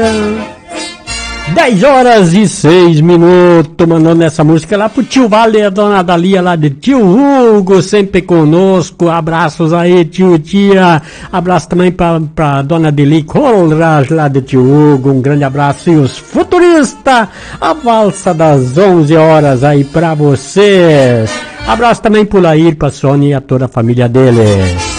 10h06, mandando essa música lá pro tio Vale, a dona Dalia lá de tio Hugo, sempre conosco, abraços aí tio, tia, abraço também pra dona Deli Colras lá de tio Hugo, um grande abraço, e os futuristas, a valsa das 11 horas aí pra vocês, abraço também pro Lair, pra Sônia e a toda a família deles.